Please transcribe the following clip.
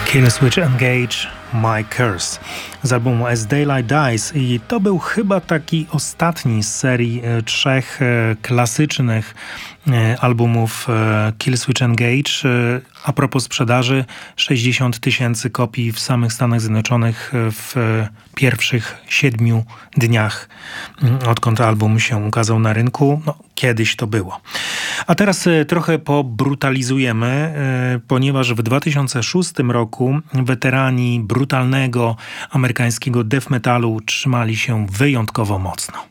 Killswitch Engage, My Curse z albumu As Daylight Dies i to był chyba taki ostatni z serii trzech klasycznych albumów Killswitch Engage. A propos sprzedaży, 60 000 kopii w samych Stanach Zjednoczonych w pierwszych 7 dniach, odkąd album się ukazał na rynku. No, kiedyś to było. A teraz trochę pobrutalizujemy, ponieważ w 2006 roku weterani brutalnego amerykańskiego death metalu trzymali się wyjątkowo mocno.